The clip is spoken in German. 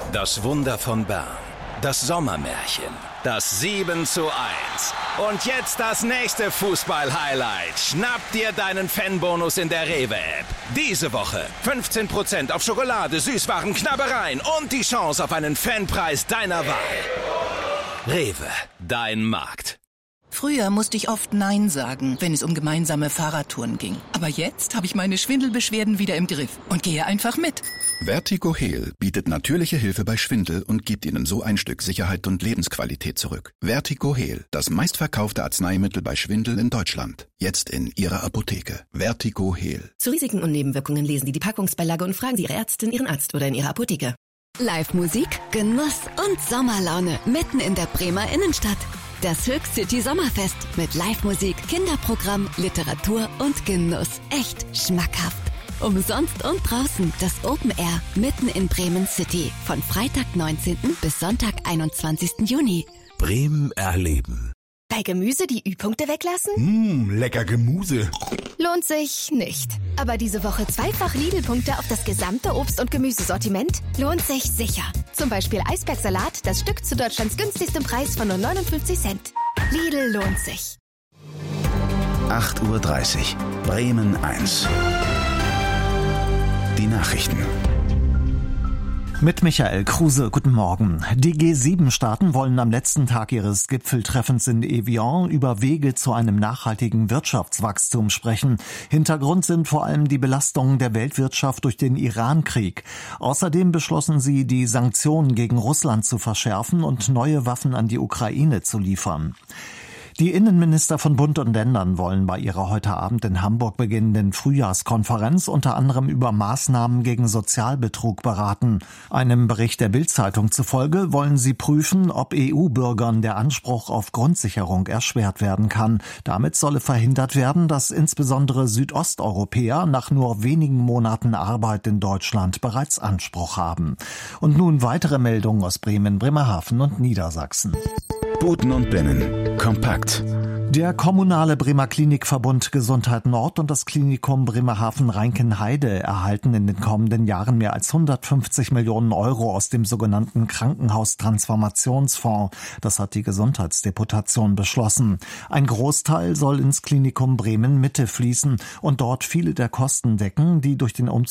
Das Wunder von Bern. Das Sommermärchen. Das 7:1. Und jetzt das nächste Fußball-Highlight. Schnapp dir deinen Fanbonus in der Rewe-App. Diese Woche 15% auf Schokolade, Süßwaren, Knabbereien und die Chance auf einen Fanpreis deiner Wahl. Rewe, dein Markt. Früher musste ich oft Nein sagen, wenn es um gemeinsame Fahrradtouren ging. Aber jetzt habe ich meine Schwindelbeschwerden wieder im Griff und gehe einfach mit. Vertigo Heal bietet natürliche Hilfe bei Schwindel und gibt Ihnen so ein Stück Sicherheit und Lebensqualität zurück. Vertigo Heal, das meistverkaufte Arzneimittel bei Schwindel in Deutschland. Jetzt in Ihrer Apotheke. Vertigo Heal. Zu Risiken und Nebenwirkungen lesen Sie die Packungsbeilage und fragen Sie Ihre Ärztin, Ihren Arzt oder in Ihrer Apotheke. Live-Musik, Genuss und Sommerlaune mitten in der Bremer Innenstadt. Das Höchst City Sommerfest mit Live-Musik, Kinderprogramm, Literatur und Genuss. Echt schmackhaft. Umsonst und draußen das Open Air mitten in Bremen City. Von Freitag 19. bis Sonntag 21. Juni. Bremen erleben. Bei Gemüse die Ü-Punkte weglassen? Lecker Gemüse. Lohnt sich nicht. Aber diese Woche zweifach Lidl-Punkte auf das gesamte Obst- und Gemüsesortiment lohnt sich sicher. Zum Beispiel Eisbergsalat, das Stück zu Deutschlands günstigstem Preis von nur 59 Cent. Lidl lohnt sich. 8:30 Uhr. Bremen 1. Die Nachrichten. Mit Michael Kruse, guten Morgen. Die G7-Staaten wollen am letzten Tag ihres Gipfeltreffens in Evian über Wege zu einem nachhaltigen Wirtschaftswachstum sprechen. Hintergrund sind vor allem die Belastungen der Weltwirtschaft durch den Iran-Krieg. Außerdem beschlossen sie, die Sanktionen gegen Russland zu verschärfen und neue Waffen an die Ukraine zu liefern. Die Innenminister von Bund und Ländern wollen bei ihrer heute Abend in Hamburg beginnenden Frühjahrskonferenz unter anderem über Maßnahmen gegen Sozialbetrug beraten. Einem Bericht der Bild-Zeitung zufolge wollen sie prüfen, ob EU-Bürgern der Anspruch auf Grundsicherung erschwert werden kann. Damit solle verhindert werden, dass insbesondere Südosteuropäer nach nur wenigen Monaten Arbeit in Deutschland bereits Anspruch haben. Und nun weitere Meldungen aus Bremen, Bremerhaven und Niedersachsen. Buten und Binnen. Kompakt. Der kommunale Bremer Klinikverbund Gesundheit Nord und das Klinikum Bremerhaven-Reinkenheide erhalten in den kommenden Jahren mehr als 150 Millionen Euro aus dem sogenannten Krankenhaustransformationsfonds. Das hat die Gesundheitsdeputation beschlossen. Ein Großteil soll ins Klinikum Bremen Mitte fließen und dort viele der Kosten decken, die durch den Umzug